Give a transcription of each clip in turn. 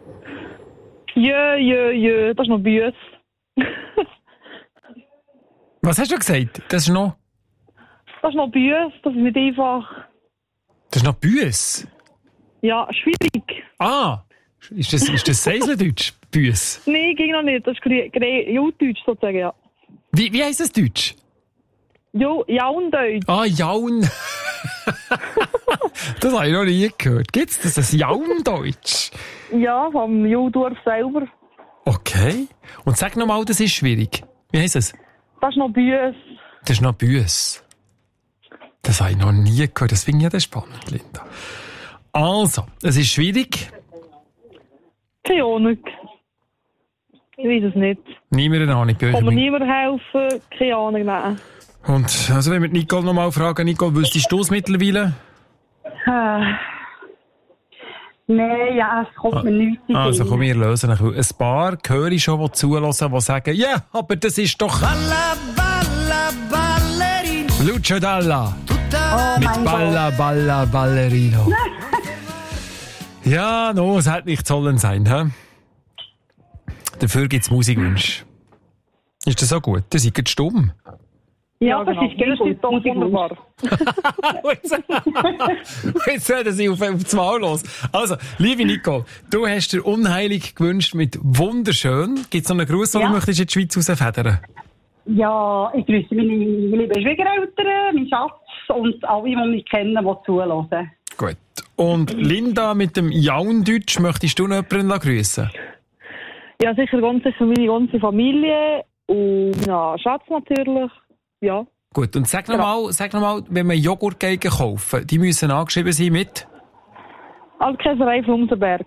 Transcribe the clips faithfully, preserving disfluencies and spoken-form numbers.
Jö, jö, jö, das ist noch Büs. Was hast du gesagt? Das ist noch... Das ist noch Büs, das ist nicht einfach. Das ist noch Büs? Ja, schwierig. Ah, ist das, ist das Seiseldeutsch? Büs? Nein, ging noch nicht. Das ist Jaundeutsch sozusagen, ja. Wie, wie heisst das Deutsch? Jo, Jaundeutsch. Ah, Jaun. Das habe ich noch nie gehört. Gibt es das, das Jaundeutsch? Ja, vom Judorf selber. Okay. Und sag nochmal, das ist schwierig. Wie heisst es? Das ist noch Büs. Das ist noch Büs. Das habe ich noch nie gehört. Das finde ich ja das spannend, Linda. Also, es ist schwierig. Keine Ahnung. Ich weiß es nicht. Niemand eine Ahnung. Kann mir niemand helfen? Keine Ahnung, nein. Und also wenn wir Nicole nochmal fragen, Nicole, wüsstest du es mittlerweile? Äh, Nein, ja, es kommt ah, mir nichts in Also komm, wir lösen ein bisschen. Ein paar höre ich schon, die zuhören, die sagen, ja, yeah, aber das ist doch Balla, Balla, Ballerino. Lucio Dalla. Oh Mit Balla, Gott. Balla, Ballerino. Ja, no, es hätte nicht sollen sein, hä? Dafür gibt es Musikwünsche. Ist das so gut? Das ist stumm. Ja, Ja, das genau. ist ganz Das ist doch gut. wunderbar. Jetzt reden sie auf, auf das Mal los. Also, liebe Nicole, du hast dir unheilig gewünscht mit wunderschön. Gibt es noch einen Gruß, den Ja. du möchtest in die Schweiz rausfedern? Ja, ich grüße meine lieben Schwiegereltern, meinen Schatz und alle, die mich kennen, die zuhören. Gut. Und Linda mit dem Jaundeutsch, möchtest du noch jemanden grüßen? Ja, sicher ganz sicher meine ganze Familie und ja, Schatz natürlich. Ja. Gut, und sag nochmal, sag noch mal, wenn wir Joghurtgeigen kaufen, die müssen angeschrieben sein mit? Altkäserei Flumsenberg.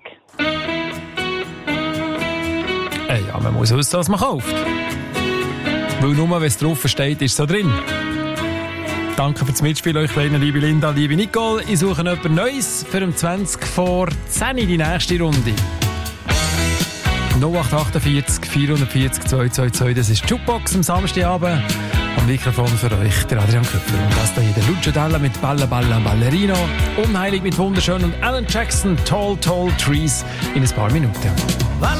Äh, ja, man muss wissen, was man kauft. Weil nur, wenn es drauf steht, ist es so drin. Danke fürs Mitspielen, euch beiden, liebe Linda, liebe Nicole. Ich suche jemand Neues für um zwanzig vor zehn die nächste Runde. null acht achtundvierzig vierhundertvierzig zweihundertzweiundzwanzig, das ist die Jukebox am Samstagabend. Am Mikrofon für euch, der Adrian Köpfer. Und das hier, der Lucio Dalla mit Balla Balla Ballerino. Unheilig mit wunderschön und Alan Jackson, Tall Tall Trees in ein paar Minuten.